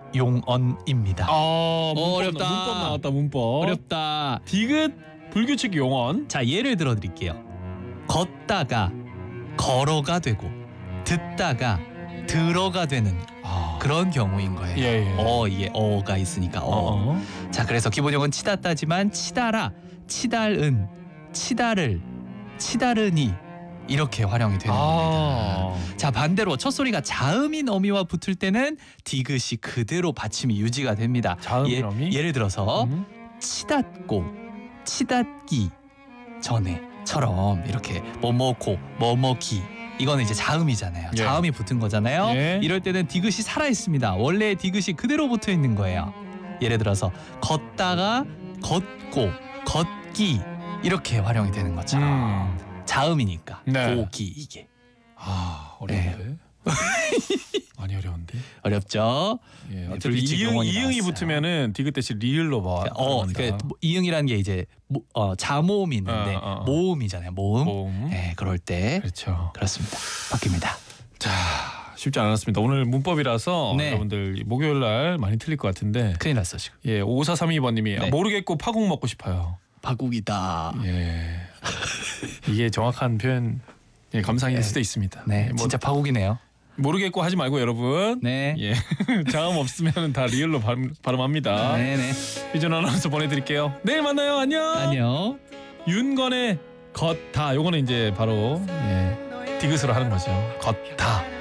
용언입니다. 어렵다. 문법 나왔다. 문법. 어렵다. 디귿 불규칙 용언. 자, 예를 들어 드릴게요. 걷다가 걸어가 되고 듣다가 들어가 되는 그런 경우인 거예요. 예. 이게 어가 있으니까 자, 그래서 기본 용어는 치닫다지만 치다라, 치달은, 치다를, 치다르니 이렇게 활용이 되는 겁니다. 자, 반대로 첫 소리가 자음인 어미와 붙을 때는 디귿이 그대로 받침이 유지가 됩니다. 자음인 어미? 예를 들어서 치닫고, 치닫기 전에처럼 이렇게 뭐뭐고, 뭐뭐기 이거는 이제 자음이잖아요. 예. 자음이 붙은 거잖아요. 예. 이럴 때는 디귿이 살아 있습니다. 원래 디귿이 그대로 붙어 있는 거예요. 예를 들어서 걷다가 걷고, 걷기 이렇게 활용이 되는 것처럼 자음이니까 네. 고기 이게 어려운데. 많이 어려운데. 어렵죠. 예. 불규칙 용언이 이응이 나왔어요. 붙으면은 디귿 대신 리을로 봐. 그 이응이라는 게 이제 자모음이 있는데 모음이잖아요. 모음. 네, 그럴 때 그렇죠. 그렇습니다. 바뀝니다. 자, 쉽지 않았습니다. 오늘 문법이라서 네. 여러분들 목요일 날 많이 틀릴 것 같은데. 큰일 났어 지금. 예, 5432번님이 네. 모르겠고 파국 먹고 싶어요. 파국이다. 예. 이게 정확한 표현 감상일 수도 있습니다. 네, 진짜 파국이네요. 모르겠고 하지 말고 여러분. 네. 예. 자음 없으면 다 리얼로 발음합니다. 네네. 이준 아나운서 보내드릴게요. 내일 만나요. 안녕. 안녕. 윤건의 걷다. 요거는 이제 바로 디귿으로 하는 거죠. 걷다.